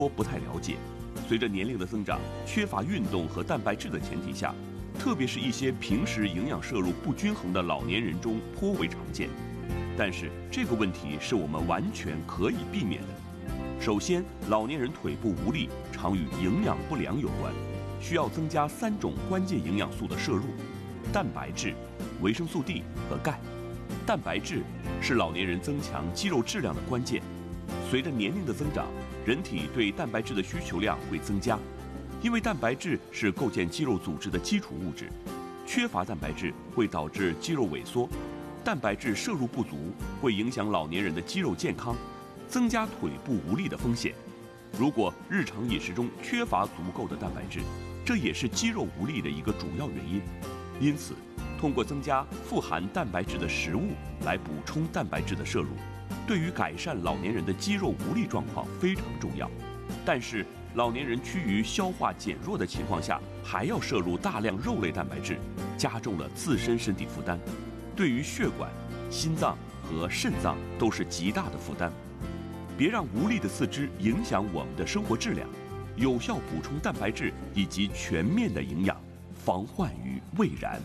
不太了解。随着年龄的增长，缺乏运动和蛋白质的前提下，特别是一些平时营养摄入不均衡的老年人中颇为常见。但是这个问题是我们完全可以避免的。首先，老年人腿部无力常与营养不良有关，需要增加3种关键营养素的摄入：蛋白质、维生素 D 和钙。蛋白质是老年人增强肌肉质量的关键。随着年龄的增长，人体对蛋白质的需求量会增加，因为蛋白质是构建肌肉组织的基础物质，缺乏蛋白质会导致肌肉萎缩。蛋白质摄入不足会影响老年人的肌肉健康，增加腿部无力的风险。如果日常饮食中缺乏足够的蛋白质，这也是肌肉无力的一个主要原因。因此，通过增加富含蛋白质的食物来补充蛋白质的摄入，对于改善老年人的肌肉无力状况非常重要。但是，老年人趋于消化减弱的情况下，还要摄入大量肉类蛋白质，加重了自身身体负担，对于血管、心脏和肾脏都是极大的负担。别让无力的四肢影响我们的生活质量，有效补充蛋白质以及全面的营养，防患于未然。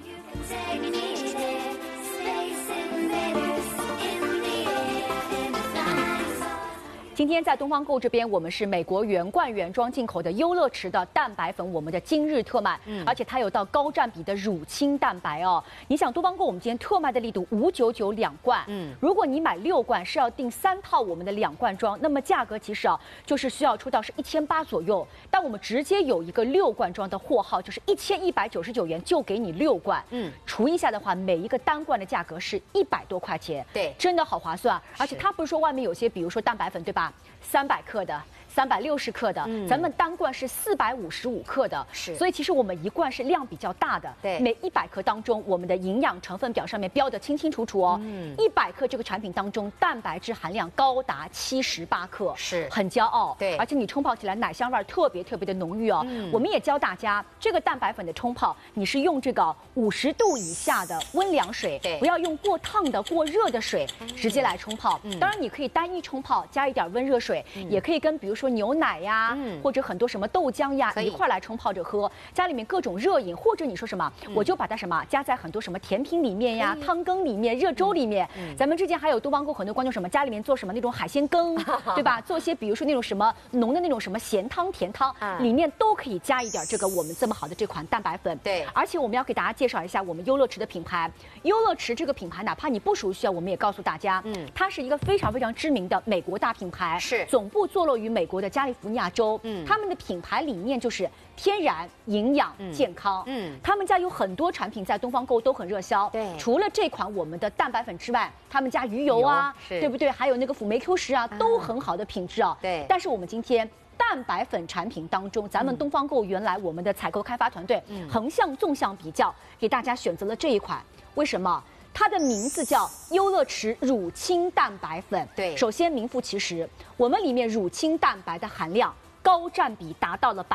今天在东方购这边，我们是美国原罐原装进口的优乐池的蛋白粉，我们的今日特卖，而且它有到高占比的乳清蛋白哦。你想，东方购我们今天特卖的力度599罐，如果你买6罐是要订3套我们的2罐装，那么价格其实就是需要出到是1800左右，但我们直接有一个6罐装的货号，就是1199元就给你6罐，除一下的话，每一个单罐的价格是100多块钱， 对， 真的好划算。而且它不是说外面有些，比如说蛋白粉，对吧？300克的、360克的，咱们单罐是455克的，所以其实我们一罐是量比较大的。 对， 每100克当中，我们的营养成分表上面标的清清楚楚哦。100克这个产品当中，蛋白质含量高达78克， 是很骄傲。 对， 而且你冲泡起来奶香味特别的浓郁哦。我们也教大家，这个蛋白粉的冲泡，你是用这个50度以下的温凉水， 对， 不要用过烫的、过热的水直接来冲泡。当然，你可以单一冲泡，加一点温热水。也可以跟比如说牛奶呀，或者很多什么豆浆呀一块来冲泡着喝，家里面各种热饮，或者你说什么，我就把它什么加在很多什么甜品里面呀、汤羹里面、热粥里面。咱们之前还有东方购很多观众什么家里面做什么那种海鲜羹，对吧？做些比如说那种什么浓的那种什么咸汤、甜汤，里面都可以加一点这个我们这么好的这款蛋白粉。 对， 而且我们要给大家介绍一下我们优乐池的品牌。优乐池这个品牌，哪怕你不熟悉啊，我们也告诉大家，它是一个非常知名的美国大品牌， 是总部坐落于美国的加利福尼亚州，他们的品牌理念就是天然、营养、健康。他们家有很多产品在东方购都很热销。 对， 除了这款我们的蛋白粉之外，他们家鱼油啊，对不对？还有那个辅酶 Q 十啊，都很好的品质啊。 对， 但是我们今天蛋白粉产品当中，咱们东方购原来我们的采购开发团队横向纵向比较，给大家选择了这一款。为什么？它的名字叫优乐池乳清蛋白粉。 对， 首先名副其实，我们里面乳清蛋白的含量高占比达到了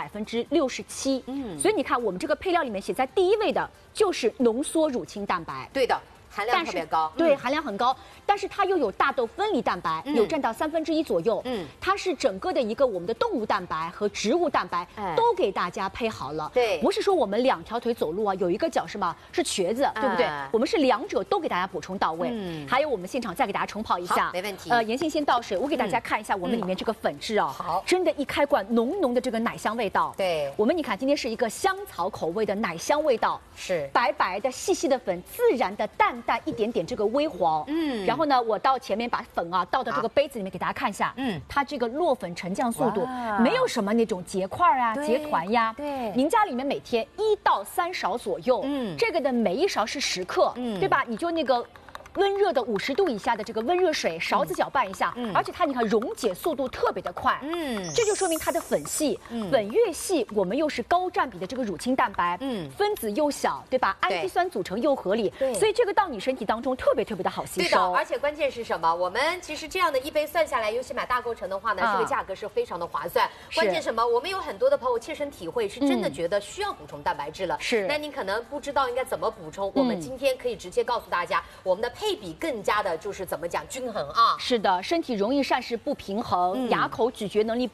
67%。所以你看，我们这个配料里面写在第1位的就是浓缩乳清蛋白。 对的。含量特别高， 对，含量很高，但是它又有大豆分离蛋白，有占到1/3左右。它是整个的一个我们的动物蛋白和植物蛋白都给大家配好了。 对， 不是说我们2条腿走路啊，有一个脚是吗？是瘸子，对不对？我们是2者都给大家补充到位。还有我们现场再给大家冲泡一下， 没问题。 妍希先倒水，我给大家看一下我们里面这个粉质啊，好，真的一开罐浓浓的这个奶香味道。 对， 我们你看今天是一个香草口味的奶香味道， 是白白的细细的粉，自然的淡淡一点点这个微黄。然后呢，我到前面把粉啊倒到这个杯子里面给大家看一下。它这个落粉沉降速度没有什么那种结块啊、结团呀。 对， 您家里面每天1到3勺左右，这个的每1勺是10克，对吧？你就那个温热的50度以下的这个温热水，勺子搅拌一下，而且它你看溶解速度特别的快，这就说明它的粉细，粉越细，我们又是高占比的这个乳清蛋白，分子又小，对吧？氨基酸组成又合理，所以这个到你身体当中特别的好吸收。 对的，而且关键是什么？我们其实这样的一杯算下来，尤其买大购成的话呢，这个价格是非常的划算。关键什么？我们有很多的朋友切身体会，是真的觉得需要补充蛋白质了， 是。 那你可能不知道应该怎么补充，我们今天可以直接告诉大家，我们的配比更加的就是怎么讲均衡啊。 是的，身体容易膳食不平衡，牙口咀嚼能力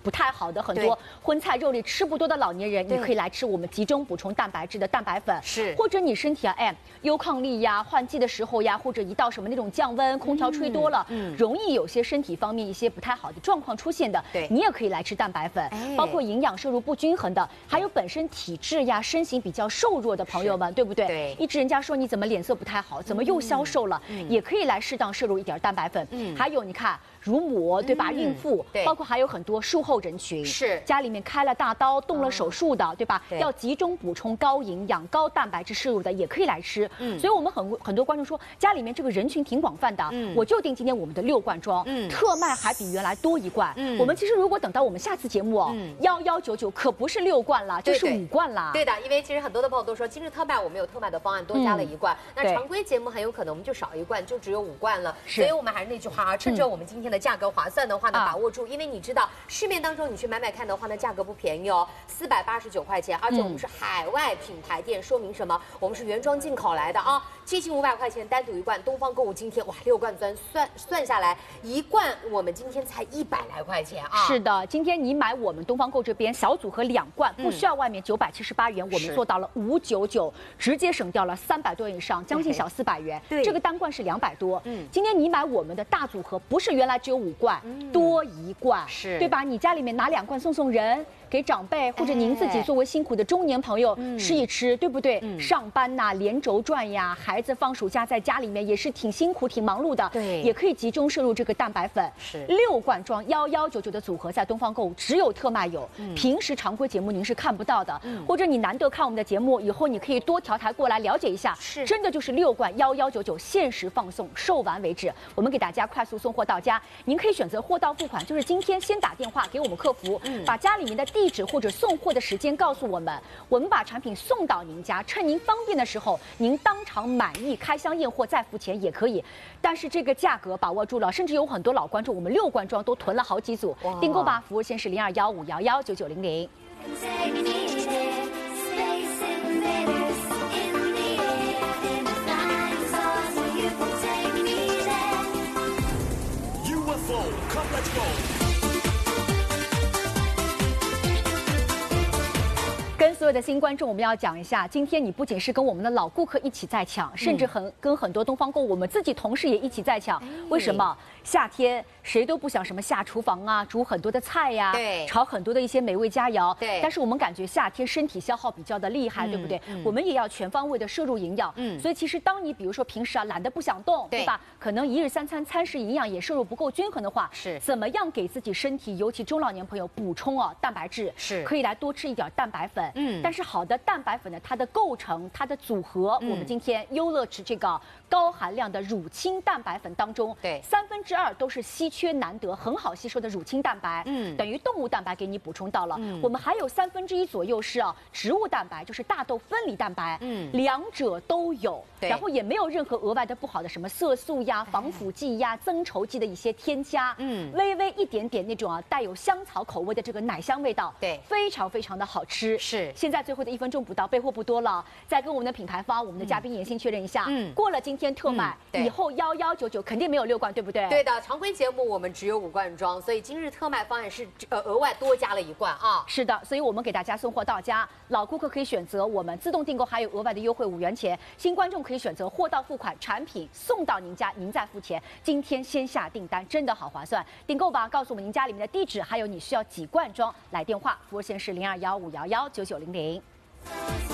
不太好的，很多荤菜肉类吃不多的老年人，你可以来吃我们集中补充蛋白质的蛋白粉。 是， 或者你身体优抗力呀，换季的时候呀，或者一到什么那种降温，空调吹多了，容易有些身体方面一些不太好的状况出现的，你也可以来吃蛋白粉。包括营养摄入不均衡的，还有本身体质呀、身形比较瘦弱的朋友们，对不对？ 对， 一直人家说你怎么脸色不太好，怎么又消瘦了，也可以来适当摄入一点蛋白粉。还有你看。乳母对吧？孕妇，包括还有很多术后人群， 是家里面开了大刀、动了手术的，对吧？要集中补充高营养、高蛋白质摄入的，也可以来吃。所以我们很多观众说，家里面这个人群挺广泛的，我就定今天我们的6罐装，特卖还比原来多1罐。我们其实如果等到我们下次节目1199，可不是6罐了，就是5罐啦。 对的，因为其实很多的朋友都说，今日特卖我们有特卖的方案，多加了1罐。那常规节目很有可能我们就少1罐，就只有5罐了。所以我们还是那句话啊，趁着我们今天的价格划算的话呢，把握住，因为你知道市面当中你去买看的话呢，价格不便宜哦，489块钱，而且我们是海外品牌店，说明什么？我们是原装进口来的啊，接近500块钱单独1罐。东方购物今天哇，6罐钻算下来1罐，我们今天才100来块钱啊！ 是的，今天你买我们东方购这边小组合2罐，不需要外面978元，我们做到了599，直接省掉了300多元以上，将近小400元。对，这个单罐是200多。今天你买我们的大组合，不是原来只有5罐。多1罐，是对吧？你家里面拿2罐送人，给长辈或者您自己作为辛苦的中年朋友吃一吃，对不对？上班呐，连轴转呀，孩子放暑假在家里面也是挺辛苦、挺忙碌的，对，也可以集中摄入这个蛋白粉。是6罐装1199的组合，在东方购物只有特卖有，平时常规节目您是看不到的，或者你难得看我们的节目，以后你可以多调台过来了解一下，是真的就是6罐1199，限时放送，售完为止。我们给大家快速送货到家，您可以选择货到付款，就是今天先打电话给我们客服，把家里面的地址或者送货的时间告诉我们，我们把产品送到您家，趁您方便的时候，您当场满意开箱验货再付钱也可以。但是这个价格把握住了，甚至有很多老观众，我们6罐装都囤了好几组，订购吧，服务线是0215119900。跟所有的新观众，我们要讲一下，今天你不仅是跟我们的老顾客一起在抢，甚至跟很多东方购物我们自己同事也一起在抢。为什么？夏天谁都不想什么下厨房啊，煮很多的菜呀，炒很多的一些美味佳肴。对。但是我们感觉夏天身体消耗比较的厉害，对不对？我们也要全方位的摄入营养。所以其实当你比如说平时懒得不想动，对吧？可能1日3餐餐食营养也摄入不够均衡的话，是怎么样给自己身体，尤其中老年朋友补充蛋白质？是可以来多吃一点蛋白粉。但是好的蛋白粉呢，它的构成、它的组合，我们今天优乐池这个高含量的乳清蛋白粉当中，对2/3都是稀缺难得、很好吸收的乳清蛋白，等于动物蛋白给你补充到了。我们还有1/3左右是植物蛋白，就是大豆分离蛋白，两者都有，然后也没有任何额外的不好的什么色素呀、防腐剂呀、增稠剂的一些添加，微微一点点那种带有香草口味的这个奶香味道，对，非常非常的好吃。是，现在最后的1分钟不到，备货不多了，再跟我们的品牌方、我们的嘉宾严先确认一下，过了今天特卖，以后1199肯定没有6罐，对不对？对的，常规节目我们只有5罐装，所以今日特卖方案是额外多加了1罐啊。是的，所以我们给大家送货到家，老顾客可以选择我们自动订购，还有额外的优惠5元钱；新观众可以选择货到付款，产品送到您家，您再付钱。今天先下订单，真的好划算，订购吧！告诉我们您家里面的地址，还有你需要几罐装，来电话，服务线是0215119900。